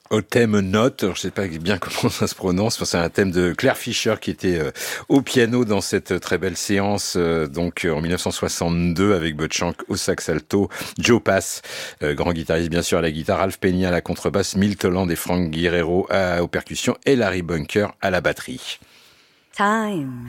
Au thème Note, je ne sais pas bien comment ça se prononce, c'est un thème de Claire Fischer qui était au piano dans cette très belle séance, donc en 1962 avec Bud Shank au sax alto, Joe Pass, grand guitariste bien sûr à la guitare, Alf Penny à la contrebasse, Milt Holland et Frank Guerrero aux percussions et Larry Bunker à la batterie. Time.